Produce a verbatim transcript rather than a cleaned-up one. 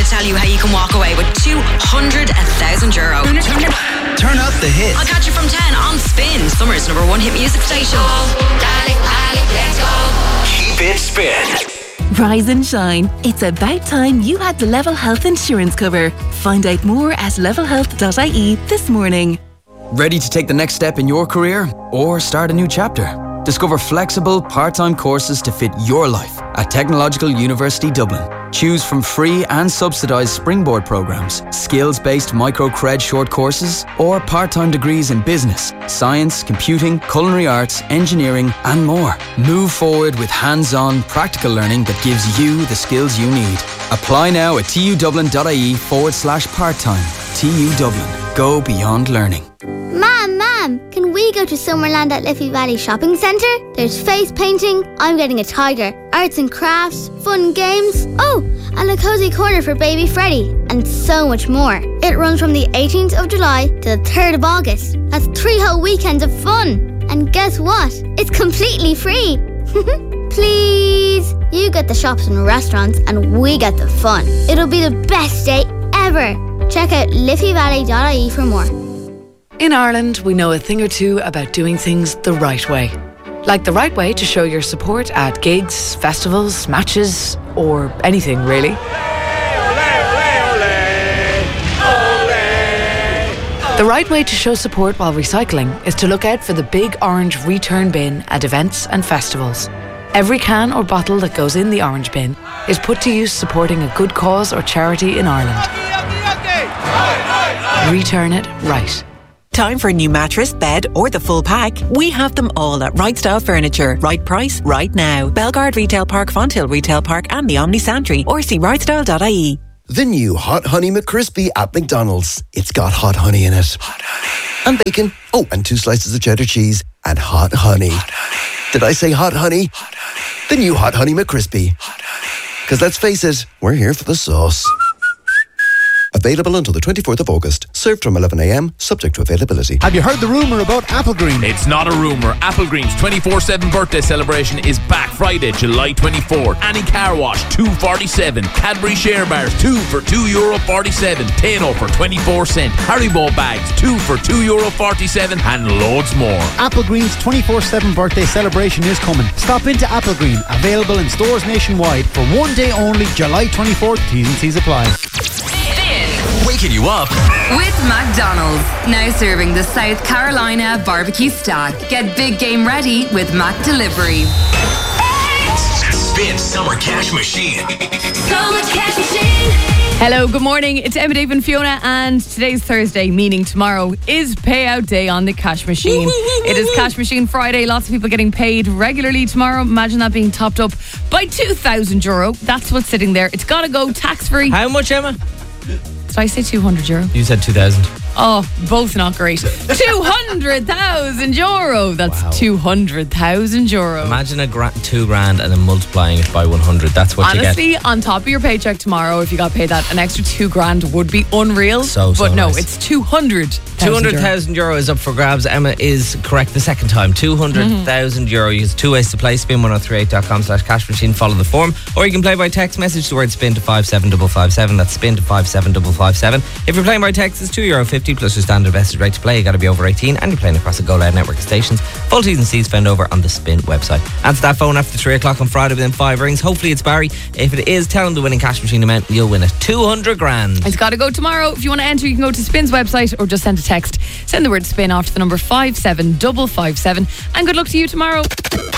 tell you how you can walk away with two hundred thousand euro. Turn up the hits. I'll catch you from ten on Spin, Summer's number one hit music station. Keep it Spin. Rise and shine. It's about time you had the Level Health insurance cover. Find out more at level health dot I E this morning. Ready to take the next step in your career or start a new chapter? Discover flexible, part-time courses to fit your life at Technological University Dublin. Choose from free and subsidised Springboard programmes, skills-based micro-cred short courses, or part-time degrees in business, science, computing, culinary arts, engineering, and more. Move forward with hands-on, practical learning that gives you the skills you need. Apply now at tudublin.ie forward slash part-time. T U Dublin. Go beyond learning. Mom, Mom, can we go to Summerland at Liffey Valley Shopping Centre? There's face painting, I'm getting a tiger, arts and crafts, fun games, oh, and a cosy corner for baby Freddie, and so much more. It runs from the eighteenth of July to the third of August. That's three whole weekends of fun. And guess what? It's completely free. Please. You get the shops and restaurants and we get the fun. It'll be the best day ever. Check out liffey valley dot I E for more. In Ireland, we know a thing or two about doing things the right way. Like the right way to show your support at gigs, festivals, matches, or anything really. The right way to show support while recycling is to look out for the big orange return bin at events and festivals. Every can or bottle that goes in the orange bin is put to use supporting a good cause or charity in Ireland. Return it right. Time for a new mattress, bed or the full pack? We have them all at Right Style Furniture. Right price, right now. Belgard Retail Park, Fonthill Retail Park and the Omni Santry, or see right style dot I E. The new Hot Honey McCrispy at McDonald's. It's got hot honey in it. Hot honey. And bacon. Oh, and two slices of cheddar cheese. And hot honey. Hot honey. Did I say hot honey? Hot honey. The new Hot Honey McCrispy. Hot honey. Because let's face it, we're here for the sauce. Available until the twenty-fourth of August. Served from eleven a.m, subject to availability. Have you heard the rumour about Applegreen? It's not a rumour. Applegreen's twenty-four seven birthday celebration is back Friday, July twenty-fourth. Annie Car Wash, two forty-seven. Cadbury Share Bars, two for two euro forty-seven. Tano for twenty-four cent. Haribo bags, two for two euro forty-seven. And loads more. Applegreen's twenty-four seven birthday celebration is coming. Stop into Applegreen. Available in stores nationwide for one day only, July twenty-fourth. T's and C's apply. Waking you up with McDonald's, now serving the South Carolina barbecue stack. Get big game ready with Mac Delivery. Spin Summer Cash Machine. Summer Cash Machine. Hello, good morning. It's Emma, Dave and Fiona, and today's Thursday, meaning tomorrow is payout day on the Cash Machine. Woo, woo, woo, it is Cash Machine Friday. Lots of people getting paid regularly tomorrow. Imagine that being topped up by two thousand euro. That's what's sitting there. It's got to go tax-free. How much, Emma? Did I say two hundred euro? You said two thousand. Oh, both not great. two hundred thousand euro. That's wow. two hundred thousand euro. Imagine a gra- two grand and then multiplying it by one hundred. That's what Honestly, you get. Honestly, on top of your paycheck tomorrow, if you got paid that, an extra two grand would be unreal. So, so But no, nice. it's two hundred thousand. two hundred thousand euro is up for grabs. Emma is correct the second time. two hundred thousand mm-hmm. euro. Use two ways to play. spin ten thirty-eight dot com slash cash machine. Follow the form. Or you can play by text message the word spin to five seven five five seven. That's spin to five seven five five seven. If you're playing by text, it's two euro fifty plus your standard message rate to play. You got to be over eighteen and you're playing across a Go Loud network of stations. Full T's and C's found over on the Spin website. Answer that phone after three o'clock on Friday within five rings. Hopefully it's Barry. If it is, tell him the winning Cash Machine amount. You'll win it. two hundred grand. It's got to go tomorrow. If you want to enter, you can go to Spin's website or just send a text. Send the word Spin off to the number five seven five five seven. And good luck to you tomorrow.